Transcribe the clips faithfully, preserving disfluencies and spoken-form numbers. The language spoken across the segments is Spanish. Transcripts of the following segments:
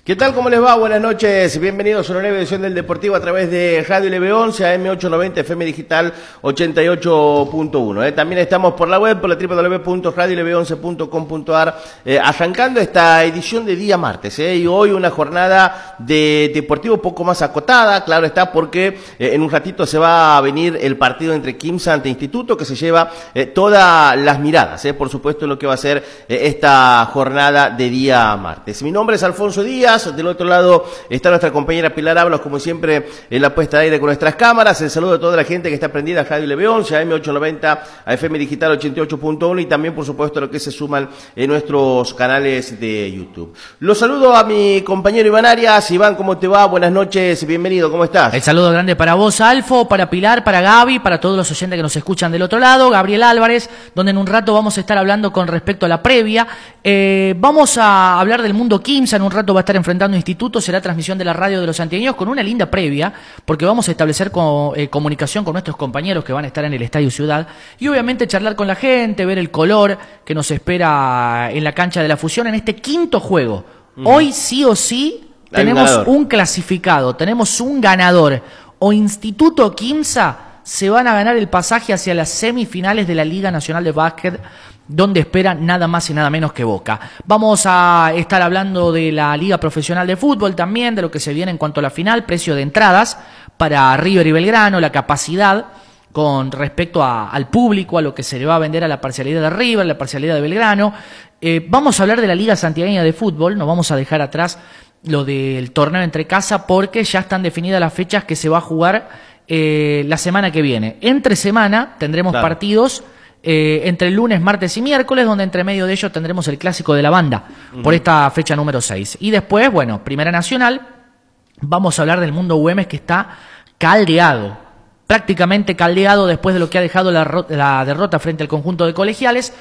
¿Qué tal? ¿Cómo les va? Buenas noches. Bienvenidos a una nueva edición del Deportivo a través de Radio L B once, A M ochocientos noventa, F M Digital ochenta y ocho punto uno. Eh. También estamos por la web, por la doble u doble u doble u punto radio l b once punto com punto a r, eh, arrancando esta edición de día martes. Eh, y hoy una jornada de Deportivo poco más acotada, claro está, porque eh, en un ratito se va a venir el partido entre Quimsa ante Instituto, que se lleva eh, todas las miradas, eh, por supuesto, lo que va a ser eh, esta jornada de día martes. Mi nombre es Alfonso Díaz. Del otro lado está nuestra compañera Pilar Ábalos, como siempre, en la puesta de aire con nuestras cámaras. El saludo a toda la gente que está prendida a Radio L B once, A M ochocientos noventa, a F M Digital ochenta y ocho punto uno y también, por supuesto, a lo que se suman en nuestros canales de YouTube. Los saludo a mi compañero Iván Arias. Iván, ¿cómo te va? Buenas noches, bienvenido, ¿cómo estás? El saludo grande para vos, Alfo, para Pilar, para Gaby, para todos los oyentes que nos escuchan del otro lado, Gabriel Álvarez, donde en un rato vamos a estar hablando con respecto a la previa. Eh, vamos a hablar del mundo Quimsa, en un rato va a estar enfrentando Instituto, será transmisión de la radio de los santiagueños con una linda previa, porque vamos a establecer co eh, comunicación con nuestros compañeros que van a estar en el Estadio Ciudad y obviamente charlar con la gente, ver el color que nos espera en la cancha de la Fusión en este quinto juego. Mm. Hoy sí o sí tenemos un, un clasificado, tenemos un ganador. O Instituto o Quimsa se van a ganar el pasaje hacia las semifinales de la Liga Nacional de Básquet, donde espera nada más y nada menos que Boca. Vamos a estar hablando de la Liga Profesional de Fútbol también, de lo que se viene en cuanto a la final, precio de entradas para River y Belgrano, la capacidad con respecto a, al público, a lo que se le va a vender a la parcialidad de River, la parcialidad de Belgrano. Eh, vamos a hablar de la Liga Santiagueña de Fútbol, no vamos a dejar atrás lo del torneo entre casa porque ya están definidas las fechas que se va a jugar eh, la semana que viene. Entre semana tendremos claro. partidos Eh, entre el lunes, martes y miércoles, donde entre medio de ellos tendremos el clásico de la banda, uh-huh. por esta fecha número seis. Y después, bueno, Primera Nacional, vamos a hablar del mundo Güemes, que está caldeado, prácticamente caldeado después de lo que ha dejado la, la derrota frente al conjunto de Colegiales,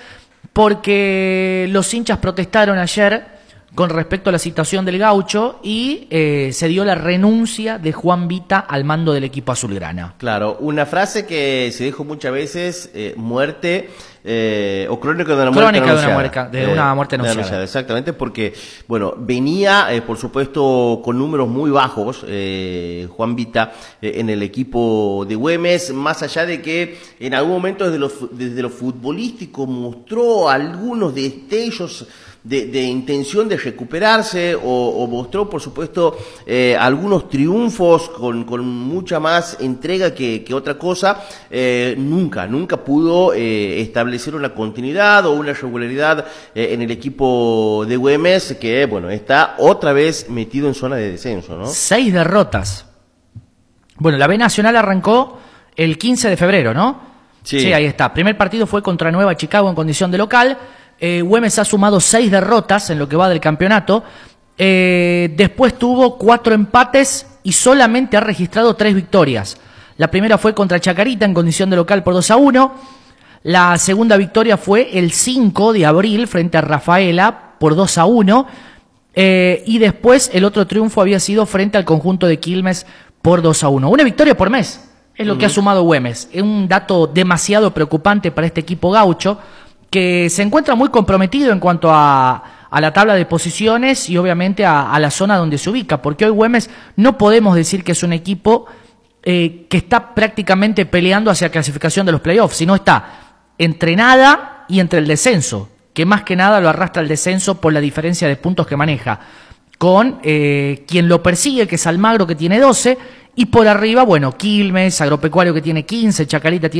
porque los hinchas protestaron ayer con respecto a la situación del Gaucho y eh, se dio la renuncia de Juan Vita al mando del equipo azulgrana. Claro, una frase que se dijo muchas veces, eh, muerte eh, o crónica de una muerte crónica anunciada. de una, muerca, de eh, una muerte anunciada. anunciada. Exactamente, porque, bueno, venía, eh, por supuesto, con números muy bajos, eh, Juan Vita, eh, en el equipo de Güemes, más allá de que en algún momento desde lo, desde lo futbolístico mostró algunos destellos De, de intención de recuperarse o, o mostró, por supuesto, eh, algunos triunfos con, con mucha más entrega que, que otra cosa, eh, nunca, nunca pudo eh, establecer una continuidad o una regularidad eh, en el equipo de Güemes, que, bueno, está otra vez metido en zona de descenso, ¿no? Seis derrotas. Bueno, la B Nacional arrancó el quince de febrero, ¿no? Sí. Sí, ahí está. Primer partido fue contra Nueva Chicago en condición de local. Eh, Güemes ha sumado seis derrotas en lo que va del campeonato. Eh, después tuvo cuatro empates y solamente ha registrado tres victorias. La primera fue contra Chacarita en condición de local por dos a uno. La segunda victoria fue el cinco de abril frente a Rafaela por dos a uno. Eh, y después el otro triunfo había sido frente al conjunto de Quilmes por dos a uno. Una victoria por mes es lo uh-huh. que ha sumado Güemes. Es un dato demasiado preocupante para este equipo gaucho, que se encuentra muy comprometido en cuanto a, a la tabla de posiciones y obviamente a, a la zona donde se ubica, porque hoy Güemes no podemos decir que es un equipo eh, que está prácticamente peleando hacia la clasificación de los playoffs, sino está entre nada y entre el descenso, que más que nada lo arrastra el descenso por la diferencia de puntos que maneja, con eh, quien lo persigue, que es Almagro, que tiene doce, y por arriba, bueno, Quilmes, Agropecuario, que tiene quince, Chacarita tiene